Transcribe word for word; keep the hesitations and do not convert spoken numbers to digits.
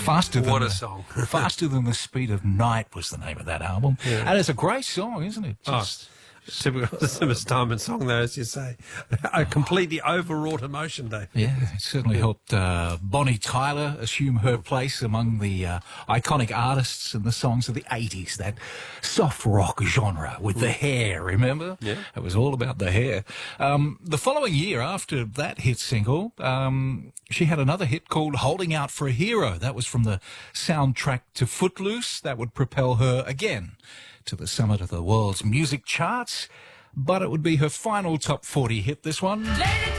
Faster than What a the, song. Faster Than the Speed of Night was the name of that album. Yeah. And it's a great song, isn't it? Just, Oh, typical Zimmer Steinman song, though, as you say. A completely overwrought emotion, Dave. yeah, it certainly helped uh, Bonnie Tyler assume her place among the uh, iconic artists and the songs of the eighties, that soft rock genre with the hair, remember? Yeah. It was all about the hair. Um, the following year, after that hit single, um, she had another hit called Holding Out for a Hero. That was from the soundtrack to Footloose. That would propel her again to the summit of the world's music charts, but it would be her final top forty hit, this one.